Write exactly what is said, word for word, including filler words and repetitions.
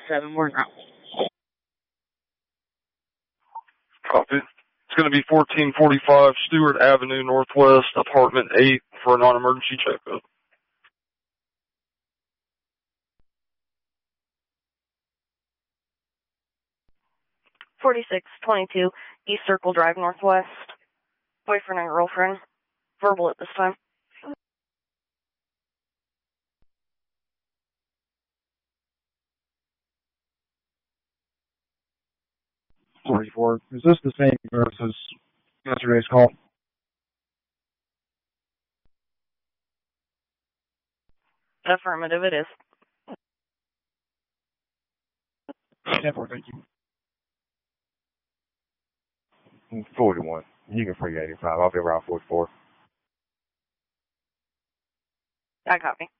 seven, we're not. Copy. It's going to be fourteen forty-five Stewart Avenue Northwest, apartment eight, for a non-emergency checkup. forty-six twenty-two East Circle Drive Northwest. Boyfriend and girlfriend. Verbal at this time. forty-four. Is this the same nurse as yesterday's call? Affirmative, it is. ten four, thank you. forty-one. You can free eighty-five. I'll be around forty-four. I copy.